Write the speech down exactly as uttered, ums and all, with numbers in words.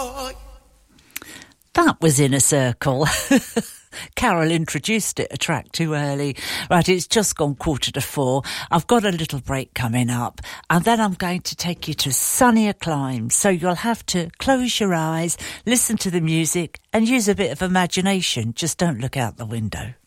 That was Inner Circle. Carol introduced it a track too early. Right, it's just gone quarter to four. I've got a little break coming up, and then I'm going to take you to sunnier climes. So you'll have to close your eyes, listen to the music, and use a bit of imagination. Just don't look out the window.